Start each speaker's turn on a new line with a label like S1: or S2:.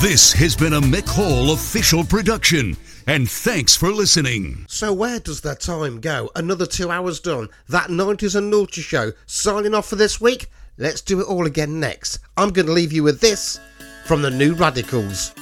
S1: This has been a Mick Hall official production, and thanks for listening.
S2: So where does the time go? Another 2 hours done. That 90s and Naughty show signing off for this week. Let's do it all again next. I'm going to leave you with this from the New Radicals.